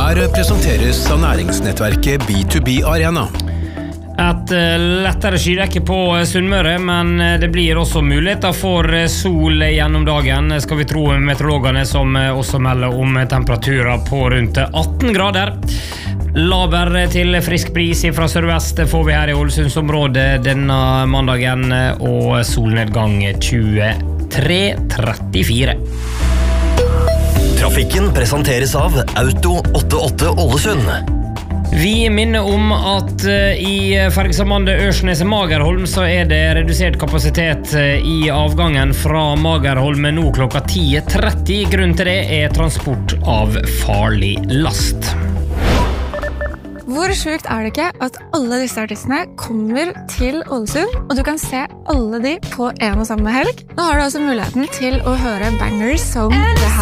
Her presenteres av næringsnettverket B2B Arena. Et lettere skydekke på Sunnmøre, men det blir også muligheter for sol gjennom dagen, skal vi tro meteorologene som også melder om temperaturer på rundt 18 grader. Laber til frisk bris fra sørvest får vi her i Ålesundsområdet denne mandagen, og solnedgang 23:34. Trafikken presenteres av Auto 88 Ålesund. Vi minner om at i Fergsambandet Ørsnes-Magerholm så det redusert kapasitet i avgangen fra Magerholm nå klokka 10:30. Grunnen til det transport av farlig last. Hvor sjukt det ikke at alle disse artistene kommer til Ålesund, og du kan se alle de på en og samme helg? Nå har du altså muligheten til å høre bangers som det her.